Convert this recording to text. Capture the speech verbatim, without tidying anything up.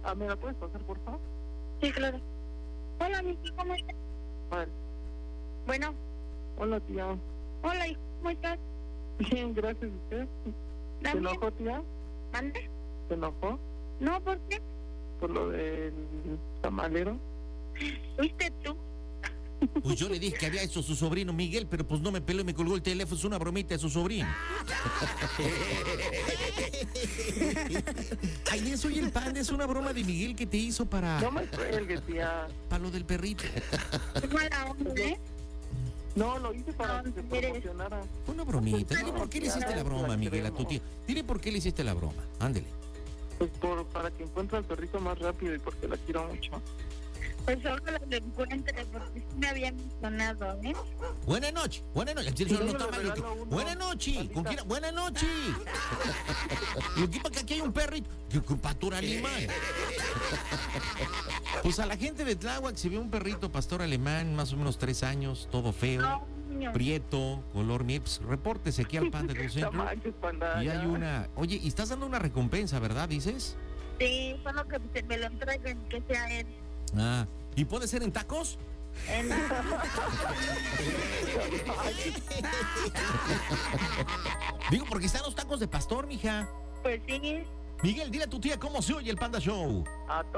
Ah, ¿me la puedes pasar, por favor? Sí, claro. Hola, Miki, ¿cómo estás? Vale. Bueno. Hola, tía. Hola, hijo, ¿cómo estás? Bien, gracias, ¿usted? ¿Se enojó, tía? ¿Mande? ¿Se enojó? No, ¿por qué? ¿Por lo del tamalero? ¿Fuiste tú? Pues yo le dije que había hecho su sobrino Miguel, pero pues no me peló y me colgó el teléfono. Es una bromita de su sobrino. Ay, soy el pan, es una broma de Miguel que te hizo para... No me cuelgues, tía. Para lo del perrito. Qué mala onda, ¿eh? No, lo hice para No, que se eres- promocionara. Una bromita. Dile No, por qué le tía, hiciste la no, broma, la Miguel, a tu queremos. tío. Dile por qué le hiciste la broma. Ándele. Pues por, para que encuentre al perrito más rápido y porque la quiero mucho. Pues ojalá lo encuentre, porque sí me había mencionado, ¿eh? Buenas noches, buenas noches. Sí, yo le regalo uno. Buenas noches. ¿Con Ahorita. quién? Buenas noches. Lo que pasa que aquí hay un perrito. Que que pastor alemán. Pues a la gente de Tláhuac se ve un perrito pastor alemán, más o menos tres años, todo feo, No, niño. prieto, color miel. Pues repórtese aquí al Panda Cruz No Centro. manches, panda. Y hay ya. una... Oye, y estás dando una recompensa, ¿verdad? Dices. Sí, solo que se me lo entreguen, que sea él. Ah, ¿y puede ser en tacos? En- Digo, porque están los tacos de pastor, mija. Pues sí. Miguel, dile a tu tía cómo se oye el Panda Show. A